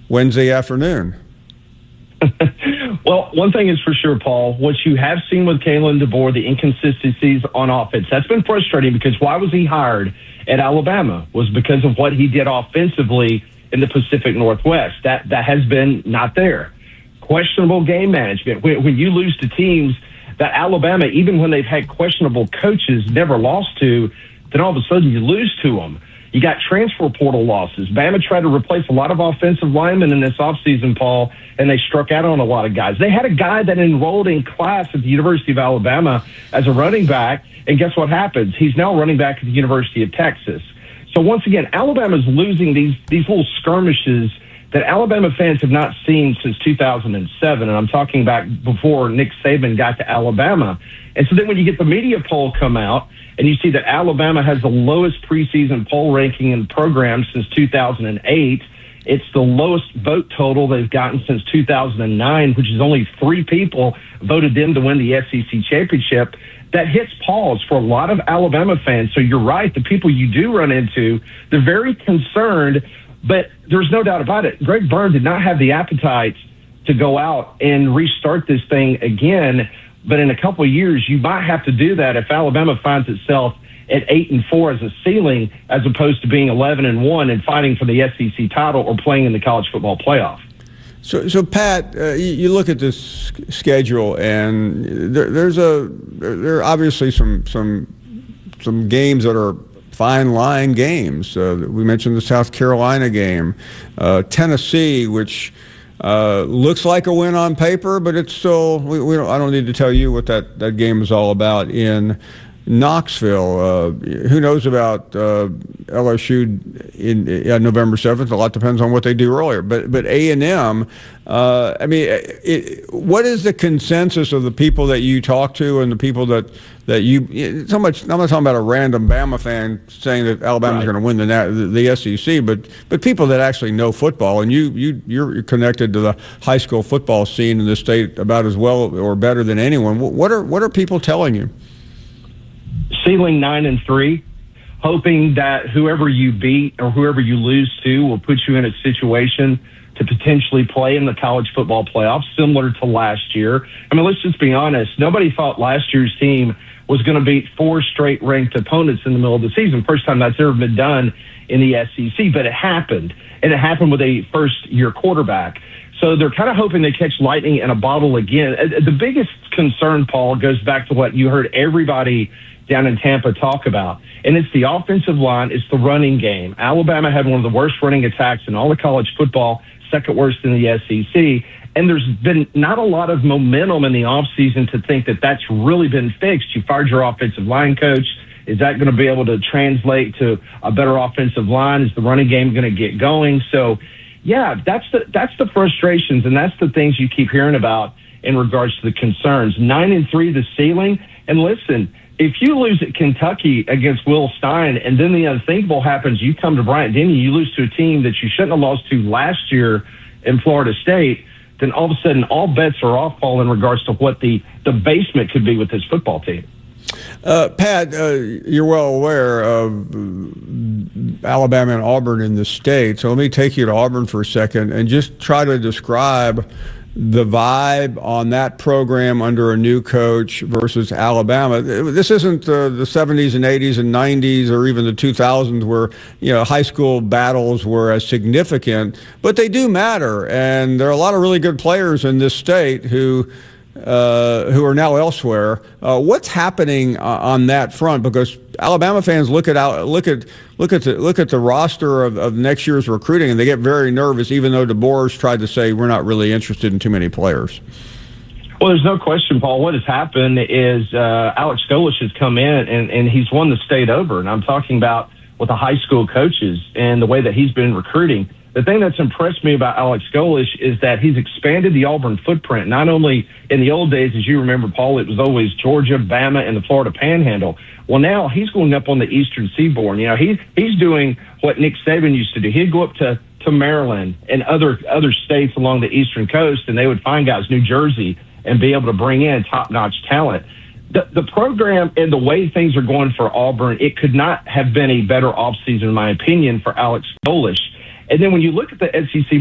Wednesday afternoon. Well, one thing is for sure, Paul, what you have seen with Kalen DeBoer, the inconsistencies on offense, that's been frustrating because why was he hired at Alabama? Was because of what he did offensively in the Pacific Northwest. That has been not there. Questionable game management. When you lose to teams that Alabama, even when they've had questionable coaches, never lost to, then all of a sudden you lose to them. You got transfer portal losses. Bama tried to replace a lot of offensive linemen in this offseason, Paul, and they struck out on a lot of guys. They had a guy that enrolled in class at the University of Alabama as a running back, and guess what happens? He's now running back at the University of Texas. So once again, Alabama's losing these little skirmishes that Alabama fans have not seen since 2007, and I'm talking back before Nick Saban got to Alabama. And so then when you get the media poll come out, and you see that Alabama has the lowest preseason poll ranking in the program since 2008. It's the lowest vote total they've gotten since 2009, which is only 3 people voted them to win the SEC championship. That hits pause for a lot of Alabama fans. So you're right. The people you do run into, they're very concerned, but there's no doubt about it. Greg Byrne did not have the appetite to go out and restart this thing again. But in a couple of years, you might have to do that if Alabama finds itself at 8-4 as a ceiling, as opposed to being 11-1 and fighting for the SEC title or playing in the college football playoff. So Pat, you look at this schedule, and there are obviously some games that are fine line games. We mentioned the South Carolina game, Tennessee, which looks like a win on paper, but it's still, I don't need to tell you what that game is all about in Knoxville. Who knows about LSU in November 7th? A lot depends on what they do earlier. But A&M, I mean, what is the consensus of the people that you talk to and the people that you so much? I'm not talking about a random Bama fan saying that Alabama's going to win the SEC, but people that actually know football, and you're connected to the high school football scene in the state about as well or better than anyone. What are people telling you? Ceiling 9-3, hoping that whoever you beat or whoever you lose to will put you in a situation to potentially play in the college football playoffs, similar to last year. I mean, let's just be honest. Nobody thought last year's team was going to beat 4 straight ranked opponents in the middle of the season. First time that's ever been done in the SEC, but it happened. And it happened with a first-year quarterback. So they're kind of hoping they catch lightning in a bottle again. The biggest concern, Paul, goes back to what you heard everybody down in Tampa talk about, and it's the offensive line, it's the running game. Alabama had one of the worst running attacks in all of college football, second worst in the SEC, and there's been not a lot of momentum in the offseason to think that that's really been fixed. You fired your offensive line coach. Is that going to be able to translate to a better offensive line? Is the running game going to get going? So, yeah, that's the frustrations, and that's the things you keep hearing about in regards to the concerns. 9-3, the ceiling, and listen, if you lose at Kentucky against Will Stein and then the unthinkable happens, you come to Bryant-Denny, you lose to a team that you shouldn't have lost to last year in Florida State, then all of a sudden all bets are off, Paul, in regards to what the basement could be with this football team. Pat, you're well aware of Alabama and Auburn in the state, so let me take you to Auburn for a second and just try to describe the vibe on that program under a new coach versus Alabama. This isn't the 70s and 80s and 90s or even the 2000s where high school battles were as significant, but they do matter. And there are a lot of really good players in this state who are now elsewhere. What's happening on that front? Because Alabama fans look at the roster of next year's recruiting, and they get very nervous, even though DeBoer's tried to say we're not really interested in too many players. Well, there's no question, Paul. What has happened is Alex Golesh has come in, and he's won the state over. And I'm talking about with the high school coaches and the way that he's been recruiting. The thing that's impressed me about Alex Golesh is that he's expanded the Auburn footprint. Not only in the old days, as you remember, Paul, it was always Georgia, Bama, and the Florida Panhandle. Well, now he's going up on the Eastern Seaboard. He's doing what Nick Saban used to do. He'd go up to Maryland and other states along the Eastern Coast, and they would find guys, New Jersey, and be able to bring in top-notch talent. The program and the way things are going for Auburn, it could not have been a better offseason, in my opinion, for Alex Golesh. And then when you look at the SEC